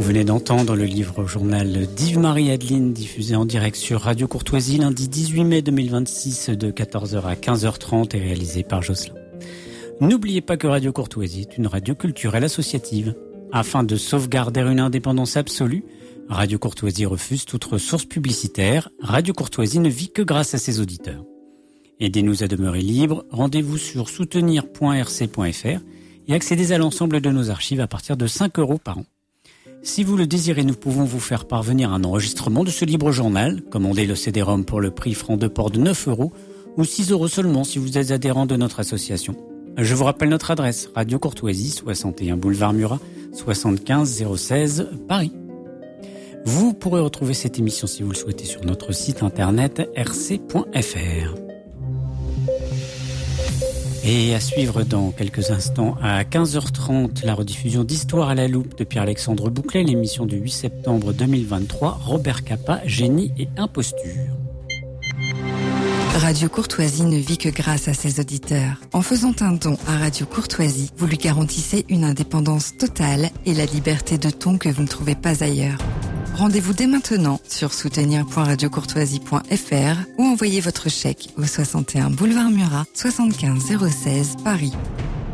venez d'entendre le livre-journal d'Yves-Marie Adeline, diffusé en direct sur Radio Courtoisie lundi 18 mai 2026 de 14h à 15h30 et réalisé par Jocelyn. N'oubliez pas que Radio Courtoisie est une radio culturelle associative. Afin de sauvegarder une indépendance absolue, Radio Courtoisie refuse toute ressource publicitaire. Radio Courtoisie ne vit que grâce à ses auditeurs. Aidez-nous à demeurer libres. Rendez-vous sur soutenir.rc.fr et accédez à l'ensemble de nos archives à partir de 5 € par an. Si vous le désirez, nous pouvons vous faire parvenir un enregistrement de ce libre journal. Commandez le CD-ROM pour le prix franc de port de 9 € ou 6 € seulement si vous êtes adhérent de notre association. Je vous rappelle notre adresse, Radio Courtoisie, 61 boulevard Murat, 75 016 Paris. Vous pourrez retrouver cette émission si vous le souhaitez sur notre site internet rc.fr. Et à suivre dans quelques instants à 15h30 la rediffusion d'Histoire à la loupe de Pierre-Alexandre Bouclet, l'émission du 8 septembre 2023, Robert Capa, Génie et imposture. Radio Courtoisie ne vit que grâce à ses auditeurs. En faisant un don à Radio Courtoisie, vous lui garantissez une indépendance totale et la liberté de ton que vous ne trouvez pas ailleurs. Rendez-vous dès maintenant sur soutenir.radiocourtoisie.fr ou envoyez votre chèque au 61 boulevard Murat, 75 016 Paris.